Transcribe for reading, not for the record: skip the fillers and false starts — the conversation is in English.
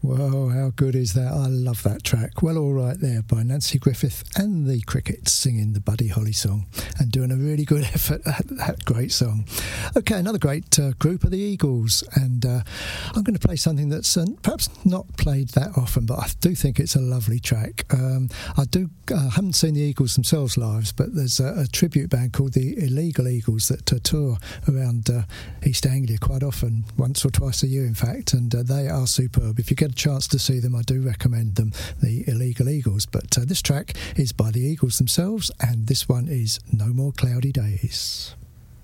Whoa, how good is that? I love that track. Well, All Right There by Nancy Griffith and the Crickets singing the Buddy Holly song and doing a really good effort at that great song. Okay, another great group are the Eagles, and I'm going to play something that's perhaps not played that often, but I do think it's a lovely track. I haven't seen the Eagles themselves live, but there's a tribute band called the Illegal Eagles that tour around East Anglia quite often, once or twice a year in fact, and they are superb. If you get a chance to see them, I do recommend them, the Illegal Eagles. But this track is by the Eagles themselves, and this one is No More Cloudy Days.